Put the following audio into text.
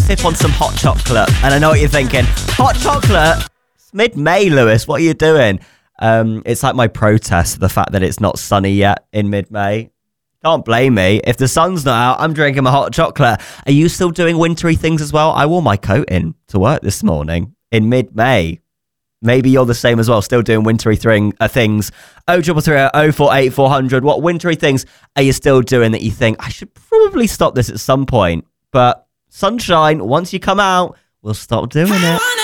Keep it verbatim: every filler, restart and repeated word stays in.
sip on some hot chocolate. And I know what you're thinking. Hot chocolate? It's mid-May, Lewis. What are you doing? Um, it's like my protest, the fact that it's not sunny yet in mid-May. Can't blame me. If the sun's not out, I'm drinking my hot chocolate. Are you still doing wintry things as well? I wore my coat in to work this morning in mid-May. Maybe you're the same as well, still doing wintry thing, uh, things. oh three three three oh four eight four hundred. What wintry things are you still doing that you think, I should probably stop this at some point? But sunshine, once you come out, we'll stop doing it.